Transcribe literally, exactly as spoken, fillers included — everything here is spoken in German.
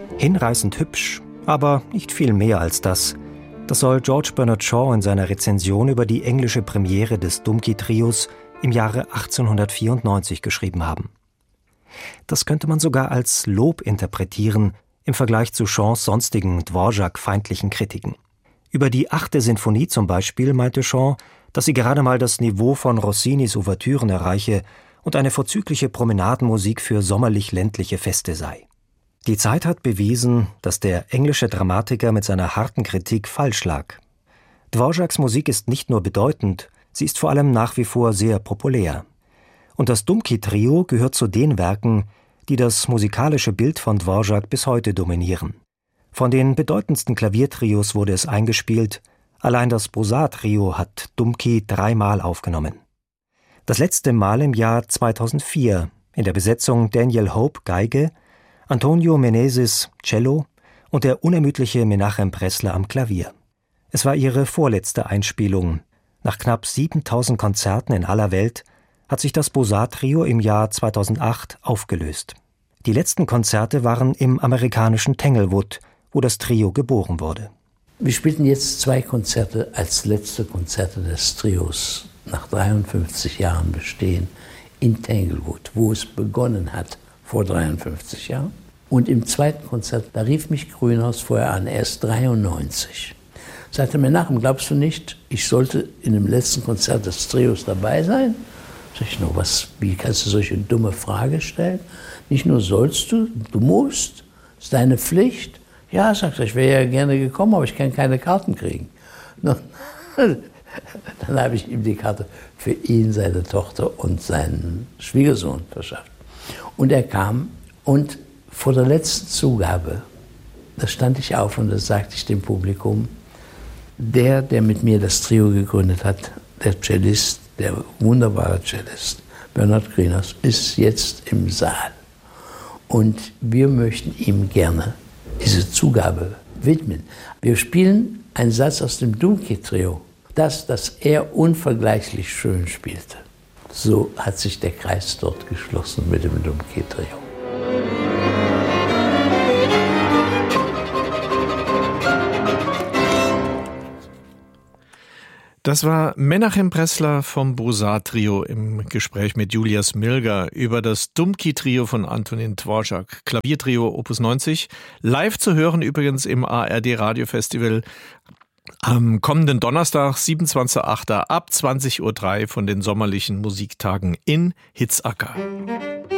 Hinreißend hübsch, aber nicht viel mehr als das. Das soll George Bernard Shaw in seiner Rezension über die englische Premiere des Dumki-Trios im Jahre achtzehnhundertvierundneunzig geschrieben haben. Das könnte man sogar als Lob interpretieren im Vergleich zu Shaws sonstigen Dvorak-feindlichen Kritiken. Über die achte Sinfonie zum Beispiel meinte Shaw, dass sie gerade mal das Niveau von Rossinis Ouvertüren erreiche und eine vorzügliche Promenadenmusik für sommerlich-ländliche Feste sei. Die Zeit hat bewiesen, dass der englische Dramatiker mit seiner harten Kritik falsch lag. Dvoraks Musik ist nicht nur bedeutend, sie ist vor allem nach wie vor sehr populär. Und das Dumki-Trio gehört zu den Werken, die das musikalische Bild von Dvorak bis heute dominieren. Von den bedeutendsten Klaviertrios wurde es eingespielt, allein das Brosat-Trio hat Dumki dreimal aufgenommen. Das letzte Mal im Jahr zweitausendvier, in der Besetzung Daniel Hope Geige, Antonio Meneses Cello und der unermüdliche Menachem Pressler am Klavier. Es war ihre vorletzte Einspielung. Nach knapp siebentausend Konzerten in aller Welt hat sich das Brosat-Trio im Jahr zweitausendacht aufgelöst. Die letzten Konzerte waren im amerikanischen Tanglewood, wo das Trio geboren wurde. Wir spielten jetzt zwei Konzerte als letzte Konzerte des Trios nach dreiundfünfzig Jahren Bestehen in Tanglewood, wo es begonnen hat vor dreiundfünfzig Jahren. Und im zweiten Konzert, da rief mich Grünhaus vorher an, er ist dreiundneunzig. Sagte mir nach, glaubst du nicht, ich sollte in dem letzten Konzert des Trios dabei sein? Sag ich noch, was, wie kannst du solche dumme Frage stellen? Nicht nur sollst du, du musst, ist deine Pflicht. Ja, sagt er, ich wäre ja gerne gekommen, aber ich kann keine Karten kriegen. Dann habe ich ihm die Karte für ihn, seine Tochter und seinen Schwiegersohn verschafft. Und er kam und vor der letzten Zugabe, da stand ich auf und da sagte ich dem Publikum, der, der mit mir das Trio gegründet hat, der Cellist, der wunderbare Cellist, Bernard Grünhaus, ist jetzt im Saal. Und wir möchten ihm gerne diese Zugabe widmen. Wir spielen einen Satz aus dem Dumki-Trio, das, das er unvergleichlich schön spielte. So hat sich der Kreis dort geschlossen mit dem Dumki-Trio. Das war Menachem Pressler vom Brosat-Trio im Gespräch mit Julia Smilga über das Dumki-Trio von Antonin Dvorak, Klaviertrio Opus neunzig. Live zu hören übrigens im A R D-Radiofestival am kommenden Donnerstag, siebenundzwanzigster achter ab zwanzig Uhr drei von den sommerlichen Musiktagen in Hitzacker.